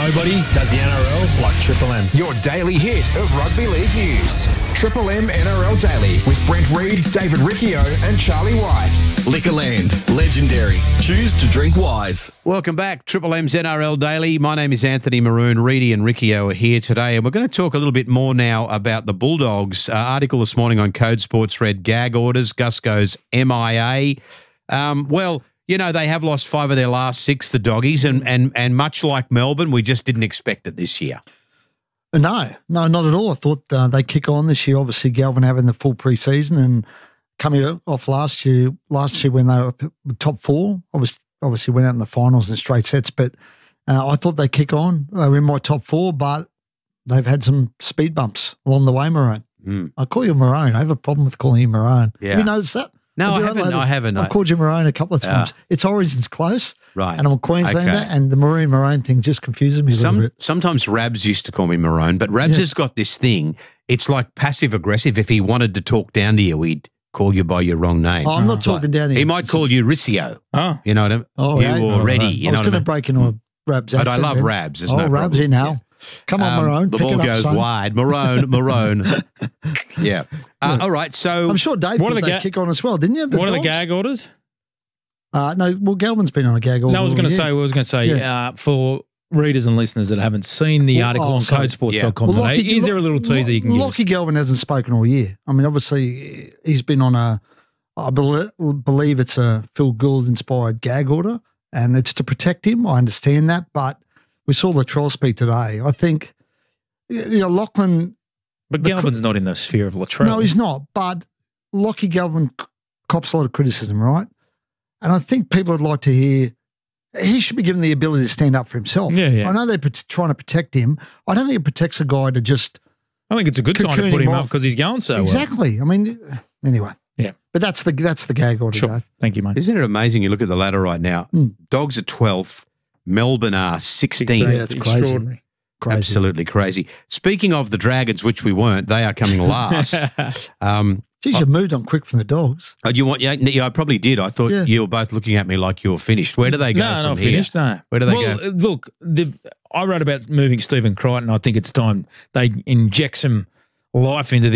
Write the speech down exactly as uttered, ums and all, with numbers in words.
Nobody does the N R L like Triple M. Your daily hit of rugby league news. Triple M N R L Daily with Brent Reid, David Riccio and Charlie White. Liquorland, legendary. Choose to drink wise. Welcome back, Triple M's N R L Daily. My name is Anthony Maroon. Reedy and Riccio are here today, and we're going to talk a little bit more now about the Bulldogs. Uh, article this morning on Code Sports read gag orders. Gus goes M I A. Um, well, you know, they have lost five of their last six, the Doggies, and, and, and much like Melbourne, we just didn't expect it this year. No, no, not at all. I thought uh, they'd kick on this year. Obviously, Galvin having the full pre-season and coming off last year, last year when they were top four, obviously, obviously went out in the finals in straight sets, but uh, I thought they'd kick on. They were in my top four, but they've had some speed bumps along the way, Maroon. Mm. I call you Maroon. I have a problem with calling you Maroon. Yeah. Have you noticed that? No, Have I you haven't. later? I haven't. I've called you Maroon a couple of times. Yeah. It's Origin's close. Right. And I'm a Queenslander, Okay. and the Maroon Maroon thing just confuses me a Some, little bit. sometimes Rabs used to call me Maroon, but Rabs Yeah. has got this thing. It's like passive-aggressive. If he wanted to talk down to you, he'd call you by your wrong name. Oh, I'm not talking down here. He might call you Riccio. Oh. You know what I mean? Oh, you yeah. or Reddy. I You was know going what I to mean? break into a Rabs But I accent love then. Rabs. There's Oh, no Rabs problem. in now. Come on, Um, Maroon. The pick ball it up, goes son. wide. Maroon, Maroon. yeah. Uh, all right, so... I'm sure Dave What thought are the they'd ga- kick on as well, didn't you? The what are the Dogs? gag orders? Uh, no, well, Galvin's been on a gag order. No, I was going to all say, I year. was going to say, Yeah. uh, for readers and listeners that haven't seen the Well, article oh, on sorry. code sports dot com Well, today, Lockie- is there a little teaser you can give us? Lockie Galvin hasn't spoken all year. I mean, obviously, he's been on a, I believe, believe it's a Phil Gould-inspired gag order, and it's to protect him. I understand that, but we saw Latrell speak today. I think, you know, Lachlan... But the Galvin's not in the sphere of Latrell. No, he's not. But Lockie Galvin c- cops a lot of criticism, right? And I think people would like to hear he should be given the ability to stand up for himself. Yeah, yeah. I know they're pat- trying to protect him. I don't think it protects a guy to just I think it's a good time to cocoon put him him up off. because he's going so well. exactly. I mean, anyway. Yeah. But that's the that's the gag order, Sure. Dave. Thank you, mate. Isn't it amazing? You look at the ladder right now. Mm. Dogs are twelfth. Melbourne are sixteenth. Yeah, it's crazy. Extraordinary. Crazy. Absolutely crazy. Speaking of the Dragons, which we weren't, they are coming last. um, Geez, you moved on quick from the Dogs. oh, you want? Yeah, yeah, I probably did. I thought Yeah. you were both looking at me like you were finished. Where do they go No, from not here? finished, no. Where do they well, go? uh, look, the, I wrote about moving Stephen Crichton. I think it's time they inject some life into